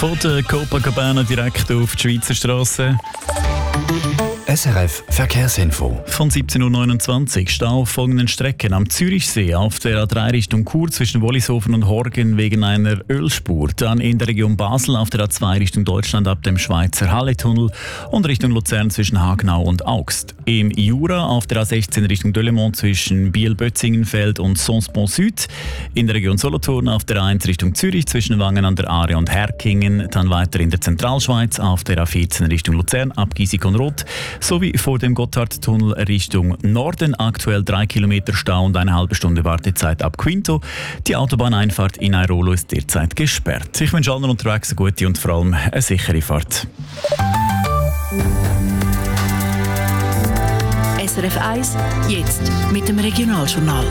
Von der Copacabana direkt auf die Schweizer Strasse. SRF Verkehrsinfo. Von 17.29 Uhr Stau auf folgenden Strecken: am Zürichsee auf der A3 Richtung Chur zwischen Wollishofen und Horgen wegen einer Ölspur. Dann in der Region Basel auf der A2 Richtung Deutschland ab dem Schweizer Halletunnel und Richtung Luzern zwischen Hagenau und Augst. Im Jura auf der A16 Richtung Delemont zwischen Biel-Bötzingenfeld und Sonsbon Süd. In der Region Solothurn auf der A1 Richtung Zürich zwischen Wangen an der Aare und Herkingen. Dann weiter in der Zentralschweiz auf der A14 Richtung Luzern ab Giesig und Roth. Sowie vor dem Gotthardtunnel Richtung Norden aktuell 3 Kilometer Stau und eine halbe Stunde Wartezeit ab Quinto. Die Autobahneinfahrt in Airolo ist derzeit gesperrt. Ich wünsche allen unterwegs eine gute und vor allem eine sichere Fahrt. SRF 1, jetzt mit dem Regionaljournal.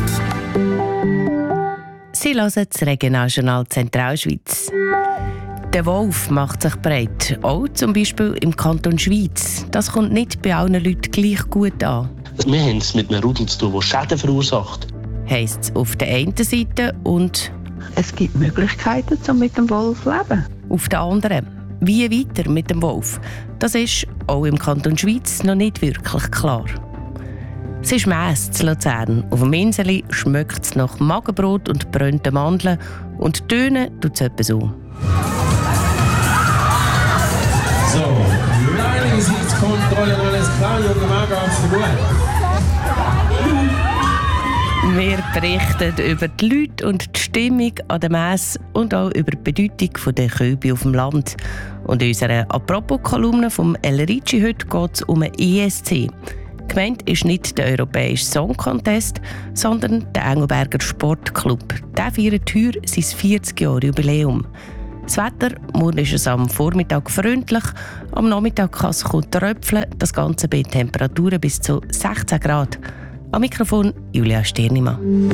Sie hören das Regionaljournal Zentralschweiz. Der Wolf macht sich breit, auch zum Beispiel im Kanton Schweiz. Das kommt nicht bei allen Leuten gleich gut an. Wir haben es mit einem Rudel zu tun, der Schäden verursacht. Heisst es auf der einen Seite und es gibt Möglichkeiten, um mit dem Wolf zu leben. Auf der anderen. Wie weiter mit dem Wolf? Das ist auch im Kanton Schweiz noch nicht wirklich klar. Es ist Mäss zu Luzern. Auf dem Inseli schmeckt es nach Magenbrot und brannten Mandeln und tönen tut es etwa so. So, Reinigungskontrolle, alles klar, junge Mann, geht's dir gut? Wir berichten über die Leute und die Stimmung an der Messe und auch über die Bedeutung der Kälbe auf dem Land. Und in unserer Apropos-Kolumne vom El Ricci heute geht es um den ESC. Gemeint ist nicht der Europäische Song Contest, sondern der Engelberger Sportclub. Der feiert heuer sein 40-Jahre-Jubiläum. Das Wetter, morgen ist es am Vormittag freundlich, am Nachmittag kann es tröpfeln, das Ganze bei Temperaturen bis zu 16 Grad. Am Mikrofon Julia Sternimann.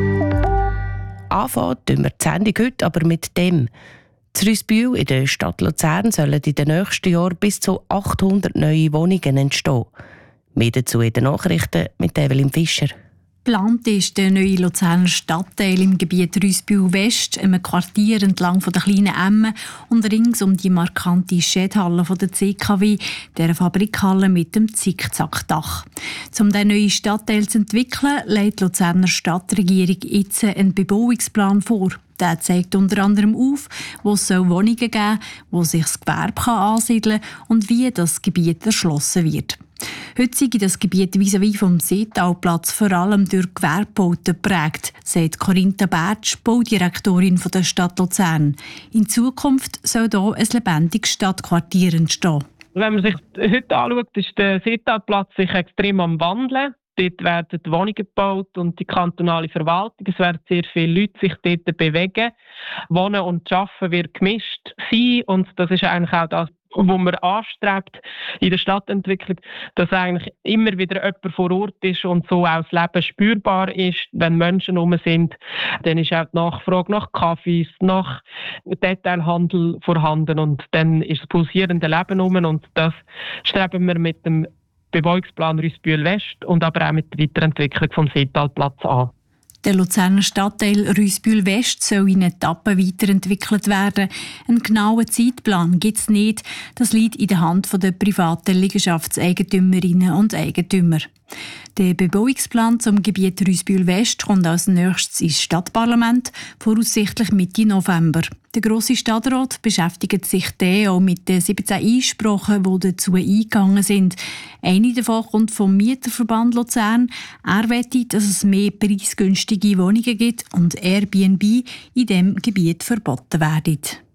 Anfangen tun wir die Sendung heute aber mit dem. In Rüssbühl in der Stadt Luzern sollen in den nächsten Jahren bis zu 800 neue Wohnungen entstehen. Mehr dazu in den Nachrichten mit Evelyn Fischer. Geplant ist der neue Luzerner Stadtteil im Gebiet Rüssbühl-West, einem Quartier entlang der kleinen Emme und rings um die markante Schädhalle der CKW, der Fabrikhalle mit dem Zickzackdach. Um den neuen Stadtteil zu entwickeln, legt die Luzerner Stadtregierung jetzt einen Bebauungsplan vor. Der zeigt unter anderem auf, wo es Wohnungen geben soll, wo sich das Gewerbe ansiedeln kann und wie das Gebiet erschlossen wird. Heute sei das Gebiet vis-à-vis vom Seetalplatz vor allem durch Gewerbebauten geprägt, sagt Corinta Bertsch, Baudirektorin der Stadt Luzern. In Zukunft soll hier ein lebendiges Stadtquartier entstehen. Wenn man sich heute anschaut, ist der Seetalplatz sich extrem am Wandeln. Dort werden Wohnungen gebaut und die kantonale Verwaltung. Es werden sehr viele Leute sich dort bewegen. Wohnen und Arbeiten wird gemischt sein und das ist eigentlich auch das, wo man anstrebt in der Stadtentwicklung, dass eigentlich immer wieder jemand vor Ort ist und so auch das Leben spürbar ist. Wenn Menschen herum sind, dann ist auch die Nachfrage nach Kaffees, nach Detailhandel vorhanden und dann ist das pulsierende Leben herum und das streben wir mit dem Bebauungsplan Rüssbühl-West und aber auch mit der Weiterentwicklung vom Seetalplatz an. Der Luzerner Stadtteil Rüssbühl-West soll in Etappen weiterentwickelt werden. Einen genauen Zeitplan gibt es nicht. Das liegt in der Hand der privaten Liegenschaftseigentümerinnen und Eigentümer. Der Bebauungsplan zum Gebiet Rüssbühl-West kommt als nächstes ins Stadtparlament, voraussichtlich Mitte November. Der Grosse Stadtrat beschäftigt sich auch mit den 17 Einsprachen, die dazu eingegangen sind. Eine davon kommt vom Mieterverband Luzern. Er möchte, dass es mehr preisgünstige Wohnungen gibt und Airbnb in diesem Gebiet verboten werden.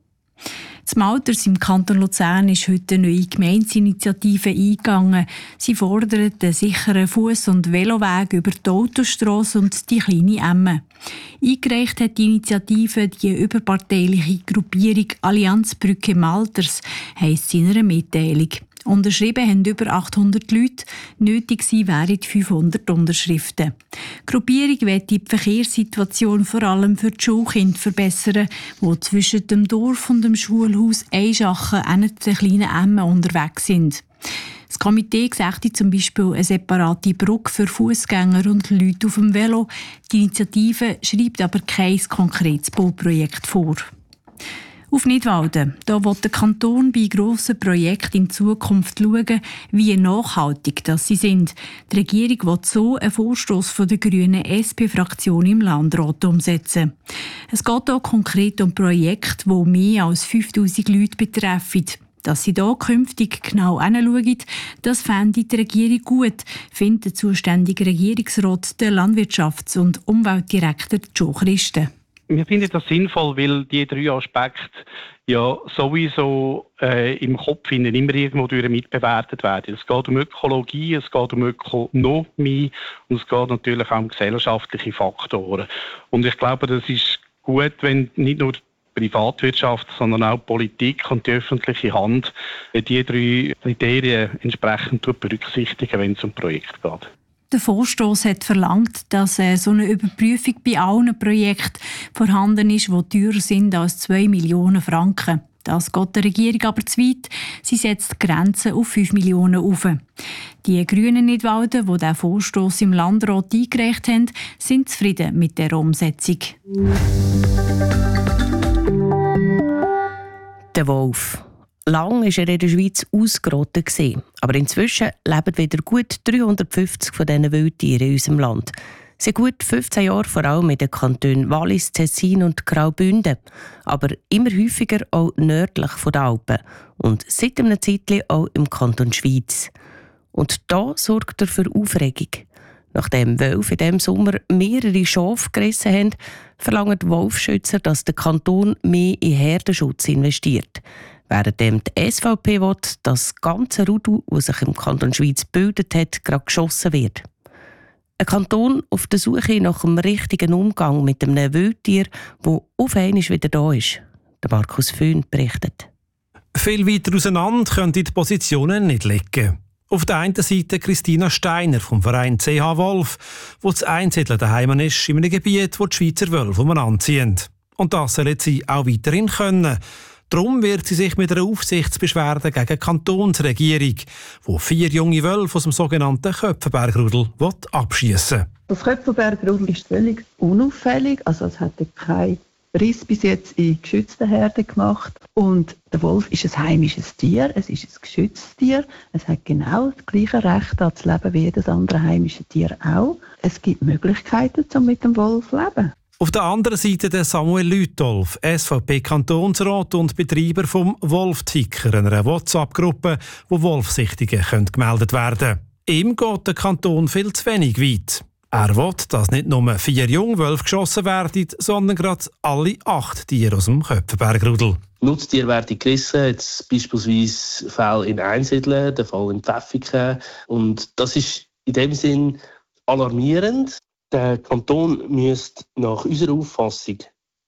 Das Malters im Kanton Luzern ist heute eine neue Gemeindeinitiative eingegangen. Sie fordert einen sicheren Fuss- und Veloweg über die Autostrasse und die kleine Emme. Eingereicht hat die Initiative die überparteiliche Gruppierung Allianz Brücke Malters, heisst es in einer Mitteilung. Unterschrieben haben über 800 Leute, nötig wären 500 Unterschriften. Die Gruppierung will die Verkehrssituation vor allem für die Schulkinder verbessern, die zwischen dem Dorf und dem Schulhaus Einschachen an der kleinen Emme unterwegs sind. Das Komitee sieht zum Beispiel eine separate Brücke für Fußgänger und Leute auf dem Velo. Die Initiative schreibt aber kein konkretes Bauprojekt vor. Auf Nidwalden. Da will der Kanton bei grossen Projekten in Zukunft schauen, wie nachhaltig das sie sind. Die Regierung will so einen Vorstoss von der grünen SP-Fraktion im Landrat umsetzen. Es geht hier konkret um Projekte, die mehr als 5000 Leute betreffen. Dass sie hier künftig genau hinschauen, das fände die Regierung gut, findet der zuständige Regierungsrat, der Landwirtschafts- und Umweltdirektor Joe Christen. Wir finden das sinnvoll, weil die 3 Aspekte ja sowieso im Kopf immer irgendwo mitbewertet werden. Es geht um Ökologie, es geht um Ökonomie und es geht natürlich auch um gesellschaftliche Faktoren. Und ich glaube, das ist gut, wenn nicht nur Privatwirtschaft, sondern auch Politik und die öffentliche Hand die 3 Kriterien entsprechend berücksichtigen, wenn es um Projekte geht. Der Vorstoss hat verlangt, dass so eine Überprüfung bei allen Projekten vorhanden ist, die teurer sind als 2 Millionen Franken. Das geht der Regierung aber zu weit. Sie setzt die Grenze auf 5 Millionen auf. Die Grünen Nidwalden, die diesen Vorstoss im Landrat eingereicht haben, sind zufrieden mit der Umsetzung. Der Wolf. Lang war er in der Schweiz ausgerottet, aber inzwischen leben wieder gut 350 von diesen Wildtieren in unserem Land. Seit gut 15 Jahren vor allem in den Kantonen Wallis, Tessin und Graubünden, aber immer häufiger auch nördlich von den Alpen und seit einer Zeit auch im Kanton Schweiz. Und da sorgt er für Aufregung. Nachdem Wölfe in diesem Sommer mehrere Schafe gerissen haben, verlangen die Wolfschützer, dass der Kanton mehr in Herdenschutz investiert. Während die SVP will, dass das ganze Rudel, das sich im Kanton Schweiz gebildet hat, gerade geschossen wird. Ein Kanton auf der Suche nach dem richtigen Umgang mit einem Wildtier, das auf einmal wieder da ist. Der Markus Föhn berichtet. Viel weiter auseinander können die Positionen nicht liegen. Auf der einen Seite Christina Steiner vom Verein CH Wolf, wo das Einsiedeln daheim ist in einem Gebiet, wo die Schweizer Wölfe umeinander ziehen. Und das soll sie auch weiterhin können. Darum wird sie sich mit einer Aufsichtsbeschwerde gegen die Kantonsregierung, die 4 junge Wölfe aus dem sogenannten Köpfenbergrudel abschiessen will. Das Köpfenbergrudel ist völlig unauffällig, also es hat keinen Riss bis jetzt in geschützten Herden gemacht. Und der Wolf ist ein heimisches Tier, es ist ein geschütztes Tier. Es hat genau das gleiche Recht an das Leben wie jedes andere heimische Tier auch. Es gibt Möglichkeiten, um mit dem Wolf zu leben. Auf der anderen Seite der Samuel Lütolf, SVP-Kantonsrat und Betreiber vom Wolf-Ticker, einer WhatsApp-Gruppe, wo Wolfsichtungen gemeldet werden können. Ihm geht der Kanton viel zu wenig weit. Er will, dass nicht nur 4 Jungwölfe geschossen werden, sondern gerade alle 8 Tiere aus dem Köpfenbergrudel. Nutztiere werden gerissen, jetzt beispielsweise Fälle in Einsiedeln, der Fall in Pfäffiken. Und das ist in dem Sinn alarmierend. Der Kanton müsste nach unserer Auffassung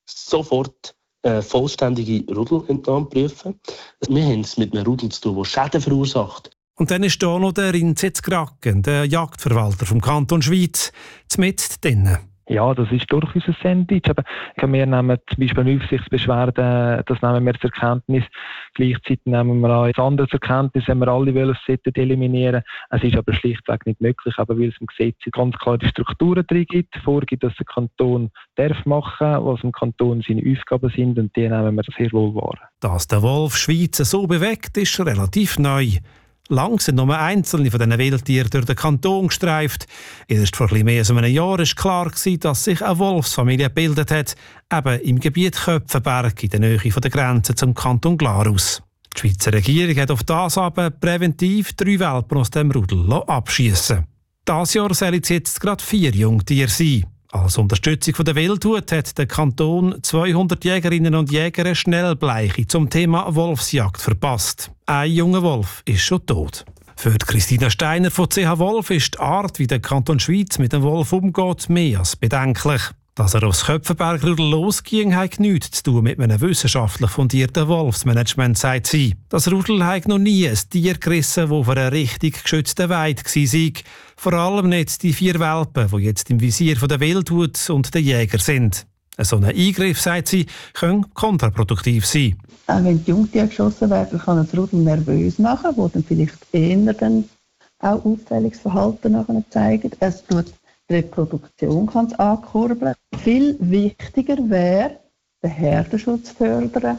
sofort vollständige Rudelentnahme prüfen. Wir haben es mit einem Rudel zu tun, der Schäden verursacht. Und dann ist da noch der Rinzitz Gracken, der Jagdverwalter vom Kanton Schweiz, mit drinnen. Ja, das ist durchaus ein Sandwich. Wir nehmen zum Beispiel eine Aufsichtsbeschwerde, das nehmen wir zur Kenntnis. Gleichzeitig nehmen wir auch ein anderes zur Kenntnis, wenn wir alle Wölfe eliminieren. Es ist aber schlichtweg nicht möglich, aber weil es im Gesetz ganz klar die Strukturen drin gibt, vorgibt, dass der Kanton darf machen, was im Kanton seine Aufgaben sind, und die nehmen wir sehr wohl wahr. Dass der Wolf Schweiz so bewegt, ist relativ neu. Lang sind nur einzelne von diesen Wildtieren durch den Kanton gestreift. Erst vor etwas mehr als einem Jahr war klar, dass sich eine Wolfsfamilie gebildet hat, eben im Gebiet Köpfenberg in der Nähe der Grenze zum Kanton Glarus. Die Schweizer Regierung hat auf das aber präventiv 3 Welpen aus dem Rudel abschiessen. Dieses Jahr sollen es jetzt gerade 4 Jungtiere sein. Als Unterstützung der Wildhut hat der Kanton 200 Jägerinnen und Jäger eine Schnellbleiche zum Thema Wolfsjagd verpasst. Ein junger Wolf ist schon tot. Für Christina Steiner von CH Wolf ist die Art, wie der Kanton Schweiz mit dem Wolf umgeht, mehr als bedenklich. Dass er aufs Köpfenbergrudel losging, hat nichts zu tun mit einem wissenschaftlich fundierten Wolfsmanagement, sagt sie. Das Rudel hat noch nie ein Tier gerissen, das auf einer richtig geschützten Weide war. Vor allem nicht die 4 Welpen, die jetzt im Visier der Wildhut und der Jäger sind. So ein Eingriff, sagt sie, kann kontraproduktiv sein. Auch wenn die Jungtiere geschossen werden, kann das Rudel nervös machen, wo dann vielleicht eher dann auch Aufteilungsverhalten nachher zeigen. Es tut die Reproduktion kann es ankurbeln. Viel wichtiger wäre, den Herdenschutz fördern,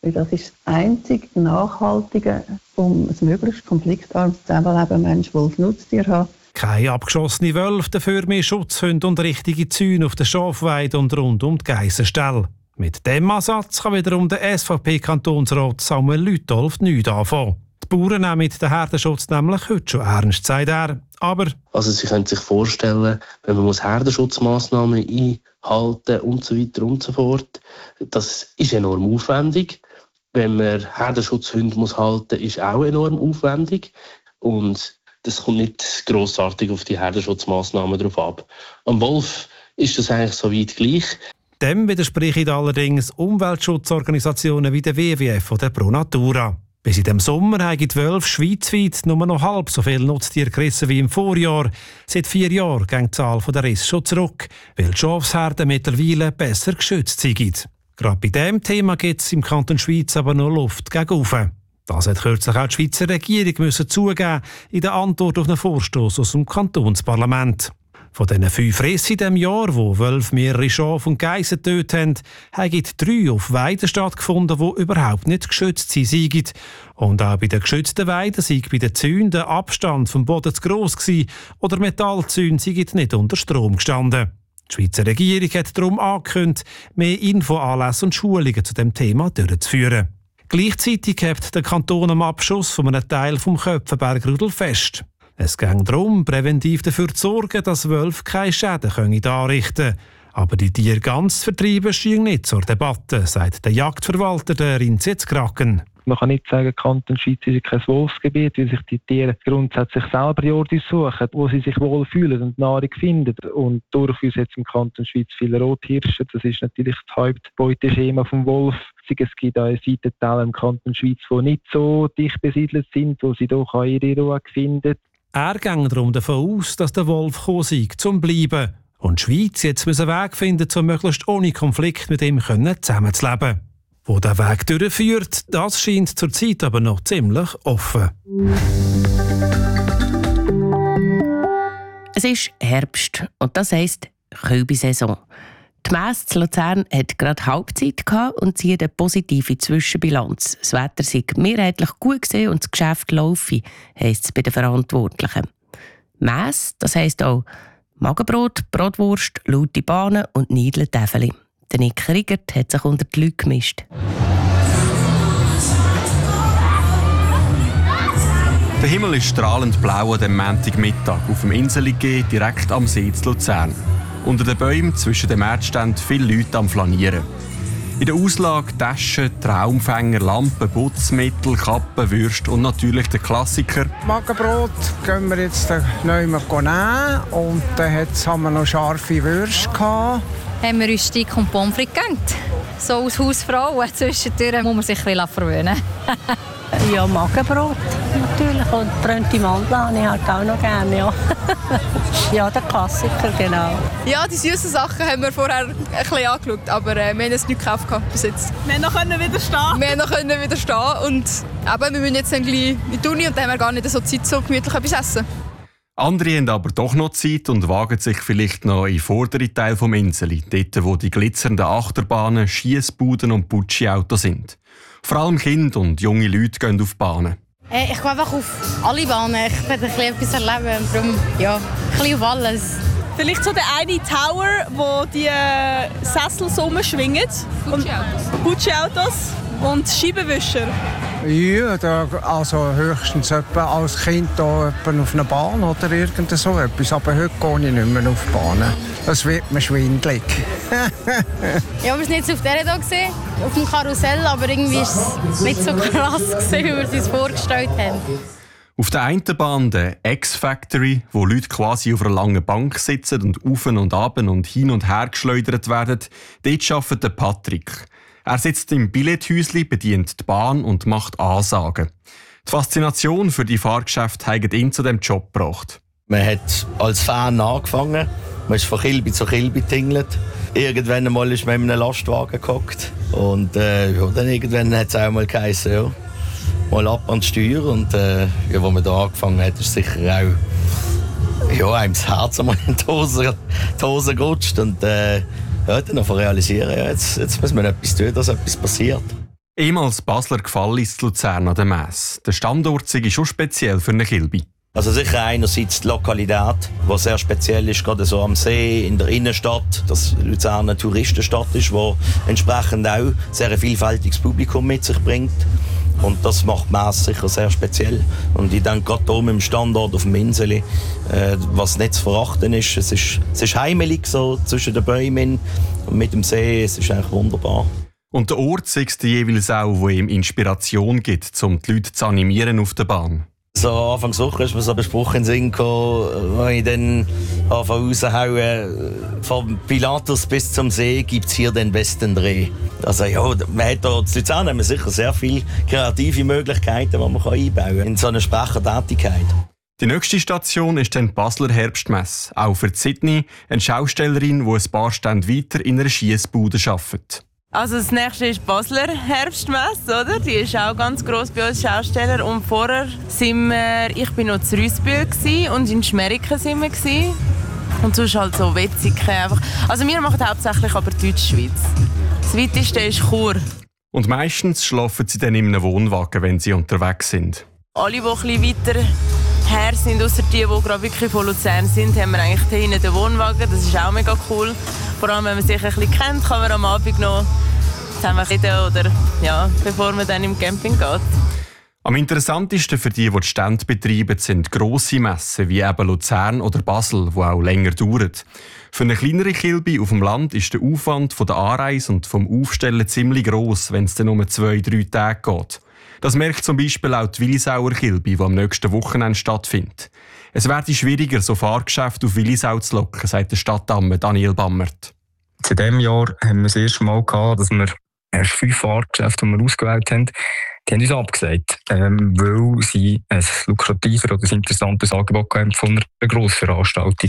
Weil das ist das einzige Nachhaltige, um ein möglichst konfliktarmes Zusammenleben Mensch-Wolf-Nutztier zu haben. Keine abgeschossene Wölfe, dafür mehr Schutzhunde und richtige Zäune auf der Schafweide und rund um die Geissenställe. Mit diesem Ansatz kann wiederum der SVP-Kantonsrat Samuel Lütolf nichts anfangen. Die Bauern nehmen den Herdenschutz nämlich heute schon ernst, sagt er. Aber also Sie können sich vorstellen, wenn man Herdenschutzmaßnahmen einhalten und so weiter und so fort, das ist enorm aufwendig. Wenn man Herdenschutzhunde muss halten, ist auch enorm aufwendig. Und das kommt nicht grossartig auf die Herdenschutzmaßnahmen drauf ab. Am Wolf ist das eigentlich so weit gleich. Dem widersprechen allerdings Umweltschutzorganisationen wie der WWF oder Pro Natura. Bis in dem Sommer haben die Wölfe schweizweit nur noch halb so viele Nutztiere gerissen wie im Vorjahr. Seit 4 Jahren geht die Zahl der Risse schon zurück, weil die Schafsherden mittlerweile besser geschützt sind. Gerade bei diesem Thema gibt es im Kanton Schweiz aber noch Luft gegen oben. Das hat kürzlich auch die Schweizer Regierung zugeben in der Antwort auf einen Vorstoß aus dem Kantonsparlament. Von diesen 5 Rissen in diesem Jahr, wo Wölfe mehrere Schafe und Geissen getötet haben, haben 3 auf Weiden stattgefunden, die überhaupt nicht geschützt sind. Und auch bei den geschützten Weiden sei bei den Zäunen der Abstand vom Boden zu gross gewesen oder Metallzäune seien nicht unter Strom gestanden. Die Schweizer Regierung hat darum angekündigt, mehr Infoanlässe und Schulungen zu dem Thema durchzuführen. Gleichzeitig hebt der Kanton am Abschuss von einem Teil vom Köpfenbergrudel fest. Es ging darum, präventiv dafür zu sorgen, dass Wölfe keine Schäden anrichten können. Aber die Tiere ganz zu vertreiben, schien nicht zur Debatte, sagt der Jagdverwalter der Rinsitzkraken. Man kann nicht sagen, Kanton Schweiz ist kein Wolfsgebiet, weil sich die Tiere grundsätzlich selber die Orte suchen, wo sie sich wohlfühlen und Nahrung finden. Und durchaus jetzt im Kanton Schweiz viele Rothirsche. Das ist natürlich das Hauptbeuteschema vom Wolf. Es gibt auch Seitentäler im Kanton Schweiz, die nicht so dicht besiedelt sind, wo sie doch auch ihre Ruhe finden. Er ging darum davon aus, dass der Wolf gekommen sei, zum Bleiben. Und die Schweiz jetzt einen Weg finden, um möglichst ohne Konflikt mit ihm zusammenzuleben. Wo der Weg durchführt, das scheint zurzeit aber noch ziemlich offen. Es ist Herbst und das heisst Kälbisaison. Die Messe zu Luzern hat gerade Halbzeit gehabt und zieht eine positive Zwischenbilanz. Das Wetter sei mehrheitlich gut gewesen und das Geschäft laufe, heisst es bei den Verantwortlichen. Messe, das heisst auch Magenbrot, Bratwurst, laute Bahnen und Niedeltäfeli. Der Nick Riegert hat sich unter die Leute gemischt. Der Himmel ist strahlend blau an dem Montagmittag auf dem Inseli-G direkt am See zu Luzern. Unter den Bäumen zwischen den Märkten viele Leute am Flanieren. In der Auslage Taschen, Traumfänger, Lampen, Putzmittel, Kappen, Würste und natürlich der Klassiker. Magenbrot gehen wir jetzt neu nehmen und dann haben wir noch scharfe Würste gehabt. Haben wir uns Steak und Pommes frites gegönnt. So als Hausfrau, zwischendurch muss man sich ein bisschen verwöhnen. Ja, Magenbrot natürlich und brannte Mandeln habe ich halt auch noch gerne. Ja, ja, der Klassiker, genau. Ja, die süßen Sachen haben wir vorher ein bisschen angeschaut, aber wir haben es nicht gekauft bis jetzt. Wir können noch widerstehen und eben, wir müssen jetzt dann gleich in die Uni und dann haben wir gar nicht so Zeit, so gemütlich etwas essen. Andere haben aber doch noch Zeit und wagen sich vielleicht noch in den vorderen Teil vom Inseli, dort wo die glitzernden Achterbahnen, Schiessbuden und Putschi-Autos sind. Vor allem Kinder und junge Leute gehen auf Bahnen. Ich gehe einfach auf alle Bahnen. Ich will etwas erleben. Darum, ja, ein bisschen auf alles. Vielleicht so der eine Tower, wo die Sessel so umschwingen. Putschi-Autos und Scheibenwischer. Ja, also höchstens als Kind da auf einer Bahn oder irgend so etwas. Aber heute gehe ich nicht mehr auf Bahnen. Das wird mir schwindelig. Ja, wir waren jetzt auf dieser da gesehen, auf dem Karussell, aber irgendwie war es nicht so krass gewesen, wie wir es uns vorgestellt haben. Auf der einen Bahn der X-Factory, wo Leute quasi auf einer langen Bank sitzen und auf und ab und hin und her geschleudert werden, dort arbeitet der Patrick. Er sitzt im Billetthäuschen, bedient die Bahn und macht Ansagen. Die Faszination für die Fahrgeschäfte hat ihn zu diesem Job gebracht. Man hat als Fan angefangen. Man ist von Kilby zu Kilby getingelt. Irgendwann einmal ist man in einem Lastwagen gehockt. Und ja, dann irgendwann hat es auch mal geheißen, ja, mal ab an die Steuer. Und ja, als man da angefangen hat, ist sicher auch ja, einem das Herz einmal in die Hose gerutscht. Und ja, dann einfach realisieren, ja, jetzt muss man etwas tun, dass etwas passiert. Ehemals Basler Gefall ist Luzern an der Messe. Der Standort sei schon speziell für eine Kilby. Also sicher einerseits die Lokalität, die sehr speziell ist, gerade so am See, in der Innenstadt, dass Luzern eine Touristenstadt ist, die entsprechend auch sehr ein vielfältiges Publikum mit sich bringt. Und das macht die Messe sicher sehr speziell. Und ich denke, gerade hier mit dem Standort auf dem Inseli, was nicht zu verachten ist, es ist heimelig so zwischen den Bäumen und mit dem See, es ist eigentlich wunderbar. Und der Ort ist jeweils auch, wo ihm Inspiration gibt, um die Leute zu animieren auf der Bahn. So Anfangs Woche ist mir so ein Spruch in den Sinn gekommen, wo ich dann raushaue, vom Pilatus bis zum See gibt es hier den besten Dreh. Also ja, man hat hier in Luzern haben wir sicher sehr viele kreative Möglichkeiten, die man einbauen kann in so eine Sprechertätigkeit. Die nächste Station ist dann die Basler Herbstmesse, auch für Sydney, eine Schaustellerin, die ein paar Stände weiter in einer Schiessbude arbeitet. Also das nächste ist die Basler Herbstmesse, oder? Die ist auch ganz gross bei uns Schausteller. Und vorher ich bin noch in Rüssbühl und in Schmeriken sind wir gewesen. Und sonst halt so Wetzikon einfach. Also wir machen hauptsächlich aber Deutschschweiz. Das weiteste ist Chur. Und meistens schlafen sie dann in einem Wohnwagen, wenn sie unterwegs sind. Alle, die ein bisschen weiter her sind, ausser die gerade wirklich von Luzern sind, haben wir eigentlich hier hinten den Wohnwagen. Das ist auch mega cool. Vor allem, wenn man sich ein bisschen kennt, kann man am Abend noch zusammen reden oder ja, bevor man dann im Camping geht. Am interessantesten für die Stände betreiben, sind grosse Messen wie eben Luzern oder Basel, die auch länger dauern. Für eine kleinere Kilby auf dem Land ist der Aufwand von der Anreise und vom Aufstellen ziemlich gross, wenn es dann um 2-3 Tage geht. Das merkt zum Beispiel auch die Willisauer Kilby, die am nächsten Wochenende stattfindet. Es werde schwieriger, so Fahrgeschäfte auf Willisau zu locken, sagt der Stadtamme Daniel Bammert. In diesem Jahr haben wir das erste Mal gehabt, dass wir erst 5 Fahrgeschäfte, die wir ausgewählt haben, die haben uns abgesagt, weil sie ein lukrativer oder ein interessantes Angebot haben von einer Grossveranstaltung.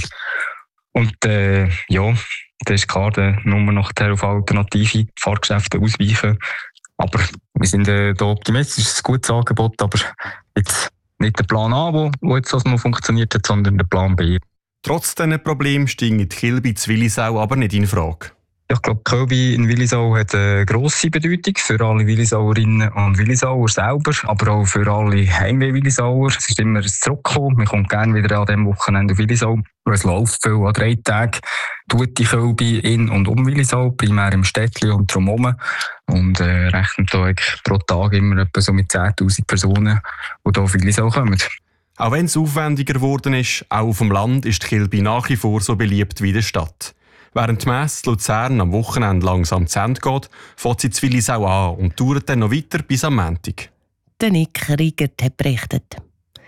Und ja, das ist klar, dann nur nachher auf alternative Fahrgeschäfte ausweichen. Aber wir sind da optimistisch, es ist ein gutes Angebot, aber jetzt nicht der Plan A, der jetzt mal funktioniert hat, sondern der Plan B. Trotz diesen Problemen stehen die Kilby zu Willisau aber nicht in Frage. Ich glaube, die Kilby in Willisau hat eine grosse Bedeutung für alle Willisauerinnen und Willisauer selber, aber auch für alle Heimweh-Willisauer. Es ist immer ein Zurückkommen. Man kommt gerne wieder an diesem Wochenende auf Willisau. Es läuft viel an 3 Tagen. Tut die Kilby in und um Willisau, primär im Städtchen und drumherum. Und rechnet da pro Tag immer etwa so mit 10'000 Personen, die hier auf Willisau kommen. Auch wenn es aufwendiger geworden ist, auch auf dem Land ist die Kilby nach wie vor so beliebt wie in der Stadt. Während die Messe Luzern am Wochenende langsam zu Ende geht, fängt sie zu Willisau an und dauert dann noch weiter bis am Montag. Der Nick Riegert hat berichtet.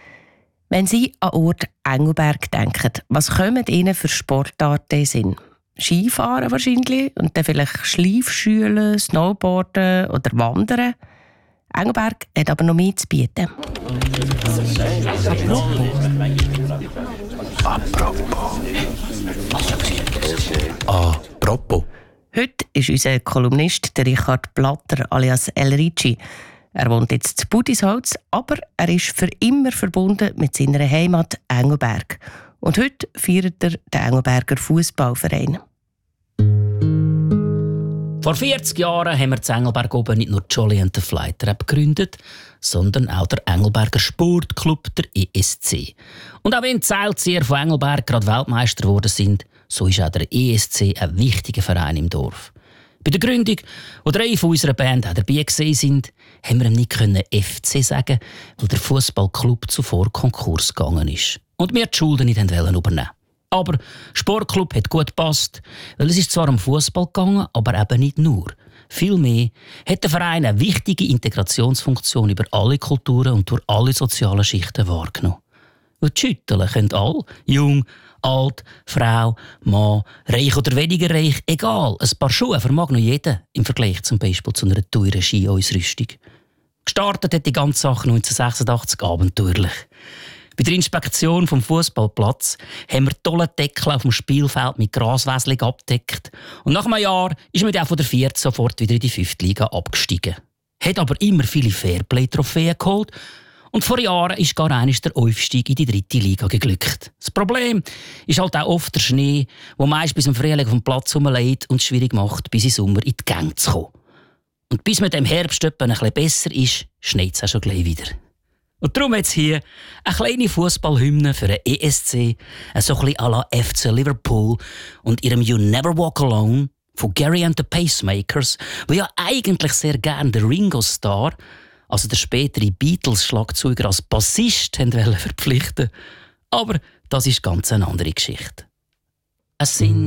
Wenn Sie an Ort Engelberg denken, was kommen Ihnen für Sportarten in Sinn? Skifahren wahrscheinlich und dann vielleicht Schleifschülen, Snowboarden oder Wandern. Engelberg hat aber noch mehr zu bieten. Apropos. Heute ist unser Kolumnist Richard Blatter alias El Ricci. Er wohnt jetzt in Budisholz, aber er ist für immer verbunden mit seiner Heimat Engelberg. Und heute feiert er den Engelberger Fußballverein. Vor 40 Jahren haben wir in Engelberg oben nicht nur Jolly and the Flytrap gegründet, sondern auch der Engelberger Sportclub, der ESC. Und auch wenn die Seilzieher von Engelberg gerade Weltmeister geworden sind, so ist auch der ESC ein wichtiger Verein im Dorf. Bei der Gründung, wo 3 von unserer Band auch dabei sind, haben wir ihm nicht FC sagen, weil der Fußballclub zuvor Konkurs gegangen ist. Und wir die Schulden nicht übernehmen wollten. Aber Sportclub hat gut gepasst, weil es ist zwar um Fußball gegangen, aber eben nicht nur. Vielmehr hat der Verein eine wichtige Integrationsfunktion über alle Kulturen und durch alle sozialen Schichten wahrgenommen. Und schütteln können alle, jung, alt, Frau, Mann, reich oder weniger reich, egal. Ein paar Schuhe vermag noch jeder im Vergleich zum Beispiel zu einer teuren Ski-Ausrüstung. Gestartet hat die ganze Sache 1986 abenteuerlich. Bei der Inspektion vom Fußballplatz haben wir tolle Deckel auf dem Spielfeld mit Graswässerung abgedeckt. Und nach einem Jahr ist man dann von der 4. sofort wieder in die 5. Liga abgestiegen. Hat aber immer viele Fairplay-Trophäen geholt. Und vor Jahren ist gar einmal der Aufstieg in die 3. Liga geglückt. Das Problem ist halt auch oft der Schnee, der meist bis zum Frühling auf dem Platz rumliegt und es schwierig macht, bis im Sommer in die Gänge zu kommen. Und bis mit dem Herbst ein bisschen besser ist, schneit es auch schon gleich wieder. Und darum jetzt hier eine kleine Fußballhymne für den ESC, so ein bisschen à la FC Liverpool und ihrem You Never Walk Alone von Gary and the Pacemakers, wo ja eigentlich sehr gerne der Ringo Starr, also der spätere Beatles-Schlagzeuger, als Bassist verpflichten. Aber das ist ganz eine andere Geschichte. Es sind